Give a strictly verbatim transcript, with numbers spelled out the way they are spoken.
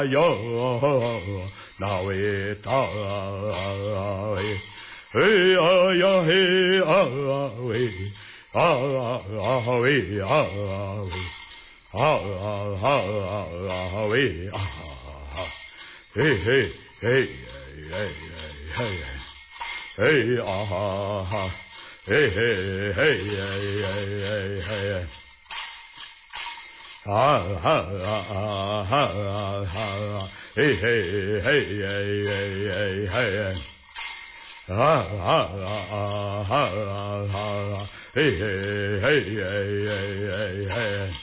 哟，那位大喂，嘿呀呀嘿啊喂，啊啊喂啊喂，啊啊啊喂啊，嘿嘿嘿嘿嘿嘿啊哈，嘿嘿嘿嘿嘿。啊啊啊啊啊！嘿嘿嘿嘿嘿嘿！啊啊啊啊啊！嘿嘿嘿嘿嘿嘿！